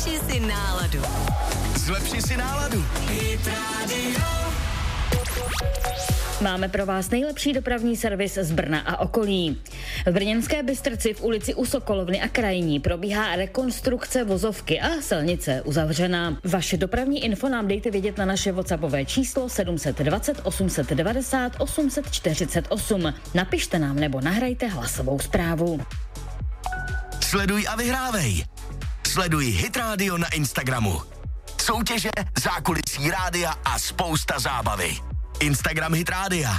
Zlepši si náladu. Zlepši si náladu. Hit Radio. Máme pro vás nejlepší dopravní servis z Brna a okolí. V brněnské Bystrci v ulici u Sokolovny a Krajní probíhá rekonstrukce vozovky a silnice uzavřená. Vaše dopravní info nám dejte vědět na naše WhatsAppové číslo 720 890 848. Napište nám nebo nahrajte hlasovou zprávu. Sleduj a vyhrávej. Sleduj Hit Radio na Instagramu. Soutěže, zákulisí rádia a spousta zábavy. Instagram Hit Rádia.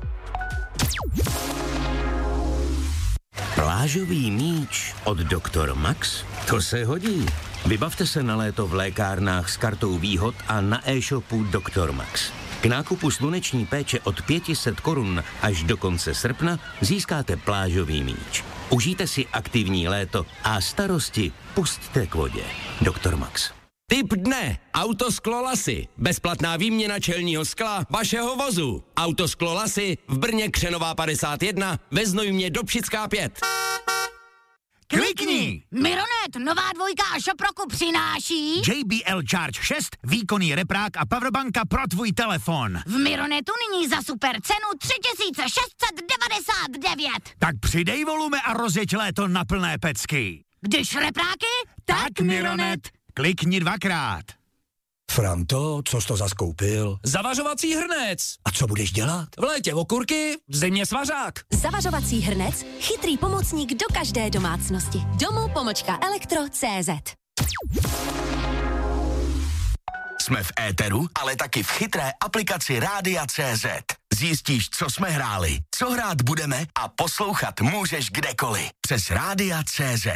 Plážový míč od Dr. Max? To se hodí. Vybavte se na léto v lékárnách s kartou výhod a na e-shopu Dr. Max. K nákupu sluneční péče od 500 korun až do konce srpna získáte plážový míč. Užijte si aktivní léto a starosti pusťte k vodě. Dr. Max. Tip dne. Autosklo Lasy. Bezplatná výměna čelního skla vašeho vozu. Autosklo Lasy v Brně Křenová 51, ve Znojmě Dobšická 5. Klikni! Mironet, nová dvojka a Šoproku přináší JBL Charge 6, výkonný reprák a powerbanka pro tvůj telefon. v Mironetu nyní za super cenu 3699. Tak přidej volume a rozjeď léto na plné pecky. Když repráky, Tak Mironet. Klikni dvakrát. Franto, co jsi to zaskoupil? Zavařovací hrnec. A co budeš dělat? V létě okurky, v zimě svařák. Zavařovací hrnec, chytrý pomocník do každé domácnosti. Domu.elektro.cz. Jsme v éteru, ale taky v chytré aplikaci Rádia.cz. Zjistíš, co jsme hráli, co hrát budeme a poslouchat můžeš kdekoliv. Přes Rádia.cz.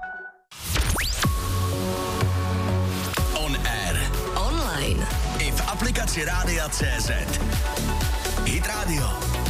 On air. Online. I v aplikaci Rádia.cz. Hit Radio.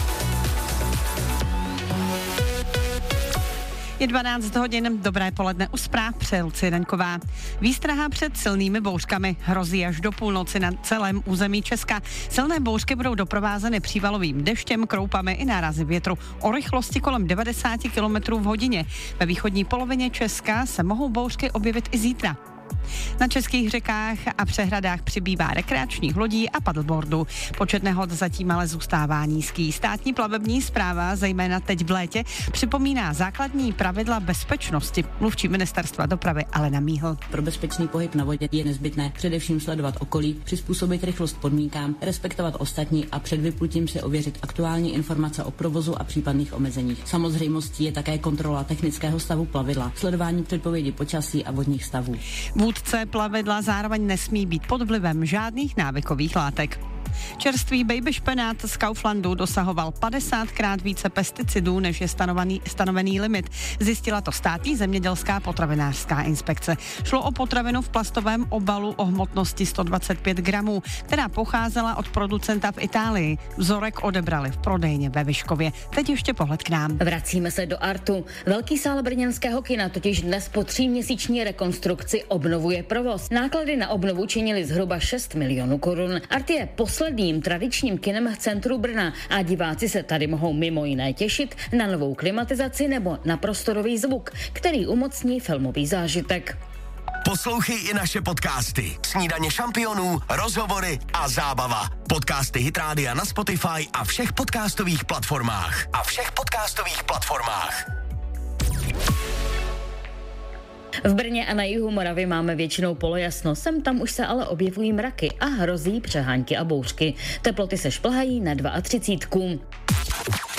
Je 12 hodin, dobré poledne u zpráv, přeje Lucie Daňková. Výstraha před silnými bouřkami hrozí až do půlnoci na celém území Česka. Silné bouřky budou doprovázeny přívalovým deštěm, kroupami i nárazy větru o rychlosti kolem 90 km v hodině. Ve východní polovině Česka se mohou bouřky objevit i zítra. Na českých řekách a přehradách přibývá rekreačních lodí a paddleboardů. Počet nehod zatím ale zůstává nízký. Státní plavební správa, zejména teď v létě, připomíná základní pravidla bezpečnosti. Mluvčí ministerstva dopravy Alena Míhl. Pro bezpečný pohyb na vodě je nezbytné především sledovat okolí, přizpůsobit rychlost podmínkám, respektovat ostatní a před vyplutím si ověřit aktuální informace o provozu a případných omezeních. Samozřejmostí je také kontrola technického stavu plavidla, sledování předpovědi počasí a vodních stavů. Vůdce plavidla zároveň nesmí být pod vlivem žádných návykových látek. Čerstvý baby špenát z Kauflandu dosahoval 50krát více pesticidů, než je stanovený limit. Zjistila to státní zemědělská potravinářská inspekce. Šlo o potravinu v plastovém obalu o hmotnosti 125 gramů, která pocházela od producenta v Itálii. Vzorek odebrali v prodejně ve Vyškově. Teď ještě pohled k nám. Vracíme se do Artu. Velký sál brněnského kina totiž dnes po 3měsíční rekonstrukci obnovuje provoz. Náklady na obnovu činily zhruba 6 milionů korun. Art je posledním tradičním kinem v centru Brna a diváci se tady mohou mimo jiné těšit na novou klimatizaci nebo na prostorový zvuk, který umocní filmový zážitek. Poslouchej i naše podcasty. Snídaně šampionů, rozhovory a zábava. Podcasty Hit Rádia na Spotify a všech podcastových platformách. V Brně a na jihu Moravy máme většinou polojasno, sem tam už se ale objevují mraky a hrozí přehánky a bouřky. Teploty se šplhají na 32.